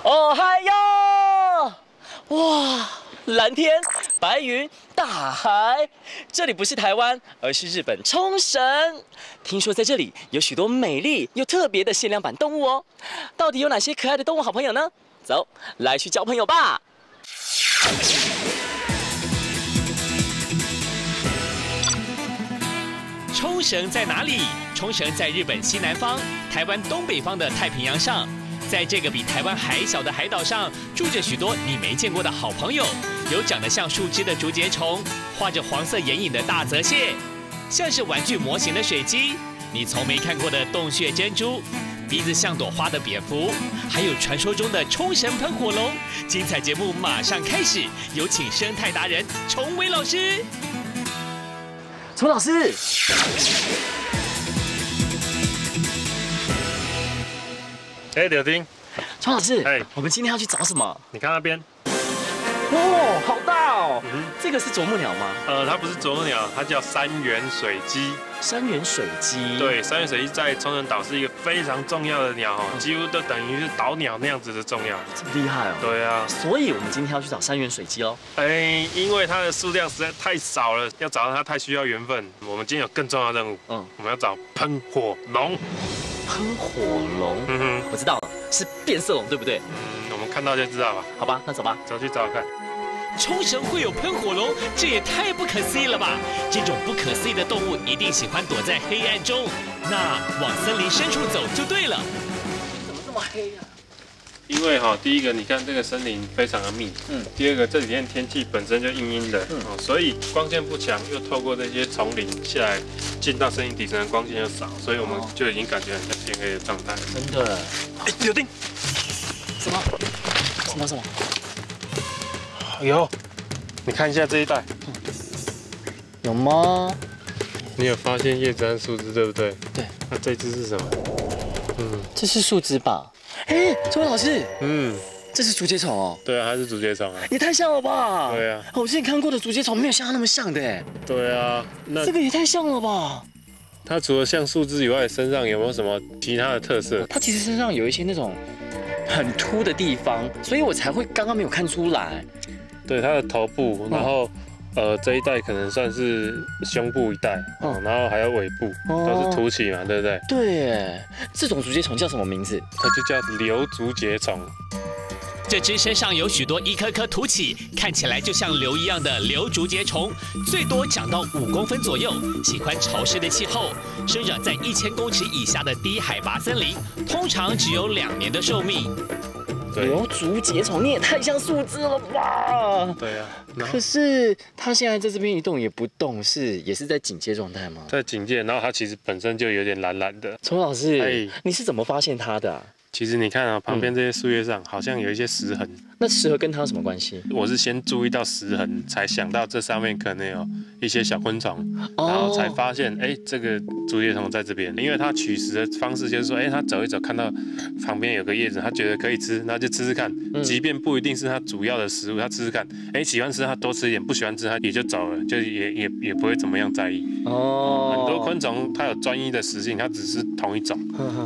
哦嗨哟！哇，蓝天、白云、大海，这里不是台湾，而是日本冲绳。听说在这里有许多美丽又特别的限量版动物哦。到底有哪些可爱的动物好朋友呢？走，来去交朋友吧！ 冲绳在哪里？冲绳在日本西南方，台湾东北方的太平洋上。在这个比台湾还小的海岛上，住着许多你没见过的好朋友，有长得像树枝的竹节虫，画着黄色眼影的大泽蟹，像是玩具模型的水鸡，你从没看过的洞穴珍珠，鼻子像朵花的蝙蝠，还有传说中的冲绳喷火龙。精彩节目马上开始，有请生态达人崇伟老师。 崇老师， 柳丁， 崇老师， 哎我们今天要去找什么？ 你看那边， 哦，好大哦！这个是啄木鸟吗？ 它不是啄木鸟，它叫三元水鸡。 山原水鸡。 对，三元水鸡在冲绳岛是一个非常重要的鸟哦，几乎都等于是岛鸟那样子的重要。 这么厉害哦！ 对啊， 所以我们今天要去找山原水鸡哦。 因为它的数量实在太少了，要找到它太需要缘分。我们今天有更重要的任务，我们要找喷火龙。 喷火龙，我知道了，是变色龙，对不对？ 我们看到就知道吧。 好吧，那走吧， 走去找找看。 冲绳会有喷火龙，这也太不可思议了吧！这种不可思议的动物一定喜欢躲在黑暗中，那往森林深处走就对了。 怎么这么黑啊？ 因为第一个你看这个森林非常的密，第二个这几天天气本身就阴阴的，所以光线不强，又透过这些丛林下来进到森林底层的光线又少，所以我们就已经感觉很像天黑的状态。 真的？ 柳丁， 什么？什么？ 有，你看一下这一带， 有吗？ 你有发现叶子和树枝对不对？ 对。 那这只是什么？ 这是树枝吧？哎，周老师，这是竹节虫哦。 对啊，它是竹节虫啊。 也太像了吧？ 对啊。 我之前看过的竹节虫没有像它那么像的哎。 对啊，那这个也太像了吧？ 它除了像树枝以外，身上有没有什么其他的特色？ 它其实身上有一些那种很凸的地方，所以我才会刚刚没有看出来。 对，它的头部，然后这一带可能算是胸部一带，然后还有尾部，都是凸起嘛，对不对？ 对耶，这种竹节虫叫什么名字？ 它就叫瘤竹节虫。 这只身上有许多一颗颗凸起，看起来就像瘤一样的瘤竹节虫，最多长到5公分左右，喜欢潮湿的气候，生长在1000公尺以下的低海拔森林，通常只有2年的寿命。 瘤竹节虫，你也太像树枝了吧？ 对啊。 可是它现在在这边一动也不动，也是在警戒状态吗？ 在警戒，然后它其实本身就有点蓝蓝的。 崇老师，你是怎么发现它的啊？ 其实你看啊，旁边这些树叶上好像有一些石痕。 那石痕跟它有什么关系？ 我是先注意到石痕，才想到这上面可能有一些小昆虫，然后才发现，这个竹节虫在这边。因为它取食的方式就是说，它走一走，看到旁边有个叶子，它觉得可以吃，那就吃吃看。即便不一定是它主要的食物，它吃吃看，喜欢吃它多吃一点，不喜欢吃它也就走了，就也不会怎么样在意。很多昆虫它有专一的食性，它只是同一种。